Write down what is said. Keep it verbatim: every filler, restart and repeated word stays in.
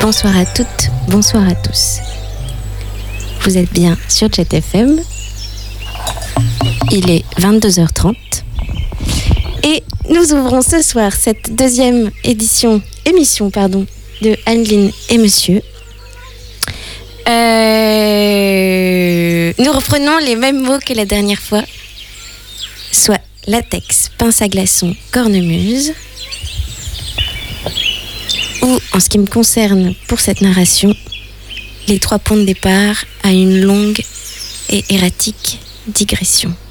Bonsoir à toutes, bonsoir à tous. Vous êtes bien sur Jet F M. Il est vingt-deux heures trente. Et nous ouvrons ce soir cette deuxième édition, émission pardon, de Anneline et Monsieur. Euh, nous reprenons les mêmes mots que la dernière fois, soit latex, pince à glaçons, cornemuse. Ou, en ce qui me concerne pour cette narration, les trois points de départ à une longue et erratique digression.